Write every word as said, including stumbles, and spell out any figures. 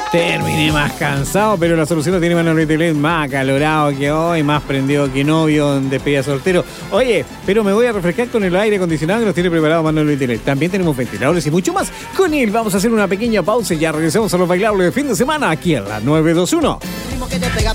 Terminé más cansado, pero la solución la tiene Manuel Vitelet, más acalorado que hoy, más prendido que novio en despedida soltero. Oye, pero me voy a refrescar con el aire acondicionado que nos tiene preparado Manuel Vitelet. También tenemos ventiladores y mucho más. Con él vamos a hacer una pequeña pausa y ya regresamos a los bailables de fin de semana aquí en la nueve dos uno. Que te pega